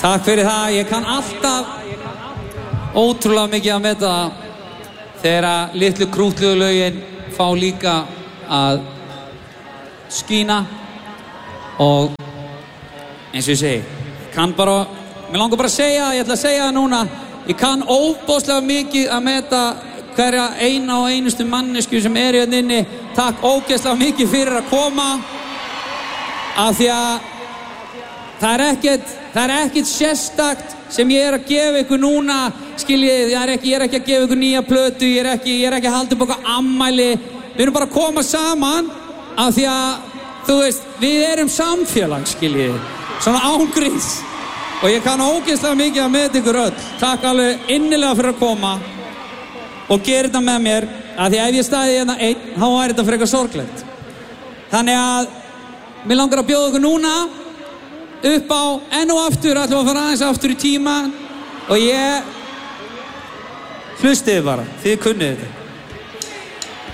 Takk fyrir það, ég kann alltaf ótrúlega mikið að meta þegar litlu krútlugu lögin fá líka að skína og eins og ég segi, mér langar bara að segja, ég ætla að segja það núna, ég kann óbóðslega mikið að meta hverja eina og einustu mannesku sem hérna inni. Takk ógeðslega mikið fyrir að koma af því að það er ekkert sérstakt sem ég að gefa ykkur núna, skiljið, ég er ekki að gefa ykkur nýja plötu, ég er ekki að halda upp okkar ammæli, við erum bara að koma saman af því að, þú veist, við erum samfélag, skiljið, svona ángríns og ég kann ógeðslega mikið að meta ykkur öll. Takk alveg innilega fyrir að koma og gera þetta með mér, af því að ef ég stæði hérna einn, þá væri þetta frekar sorglegt. Þannig að mér langar að bjóða ykkur núna upp á enn og aftur, ætlum að fara aðeins aftur í tíma og ég hlustiði bara, þið kunnið þetta.